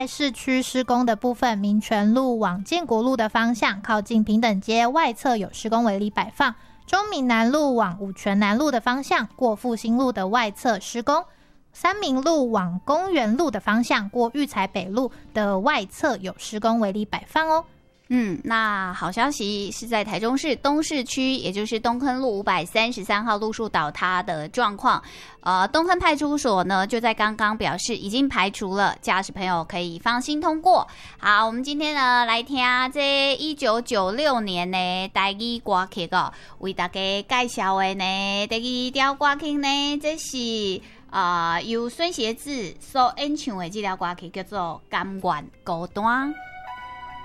在市区施工的部分，民权路往建国路的方向，靠近平等街外侧有施工围篱摆放；中闽南路往五权南路的方向，过复兴路的外侧施工；三民路往公园路的方向，过育才北路的外侧有施工围篱摆放哦。 那好消息是在台中市东市区，也就是东坑路533号路树倒塌的状况。东坑派出所呢就在刚刚表示已经排除了，驾驶朋友可以放心通过。好，我们今天呢来听这1996年的台语歌曲哦，为大家介绍的呢第二条歌曲呢，这是由孙协志所演唱的这条歌曲叫做《甘愿孤单》。